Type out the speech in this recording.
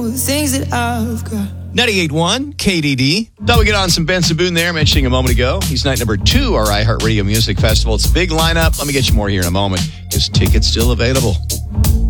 the things that I've got. 98.1 KDD. Thought we'd get on some Ben Saboon there, mentioning a moment ago. He's night number 2, our iHeartRadio Music Festival. It's a big lineup. Let me get you more here in a moment, because tickets still available.